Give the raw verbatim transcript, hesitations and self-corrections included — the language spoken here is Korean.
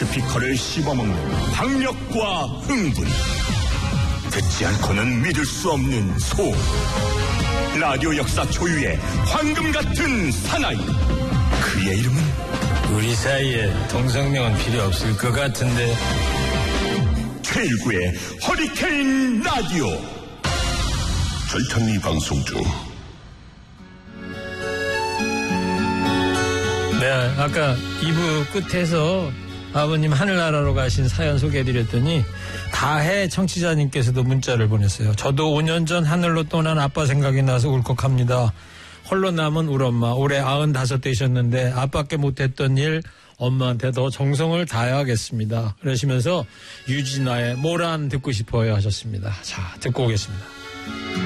스피커를 씹어먹는 박력과 흥분, 듣지 않고는 믿을 수 없는 소음, 라디오 역사 초유의 황금 같은 사나이, 그의 이름은 우리 사이에 동성명은 필요 없을 것 같은데. 최일구의 허리케인 라디오. 절찬리 방송 중. 네, 아까 이 부 끝에서 아버님 하늘나라로 가신 사연 소개해드렸더니 다해 청취자님께서도 문자를 보냈어요. 저도 오 년 전 하늘로 떠난 아빠 생각이 나서 울컥합니다. 홀로 남은 우리 엄마, 올해 아흔다섯 되셨는데 아빠께 못했던 일 엄마한테 더 정성을 다해야겠습니다. 그러시면서 유진아의 모란 듣고 싶어요 하셨습니다. 자, 듣고 오겠습니다.